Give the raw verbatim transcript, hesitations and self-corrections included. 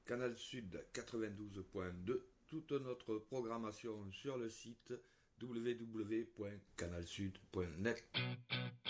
Canal Sud quatre-vingt-douze point deux, toute notre programmation sur le site w w w point canal sud point net.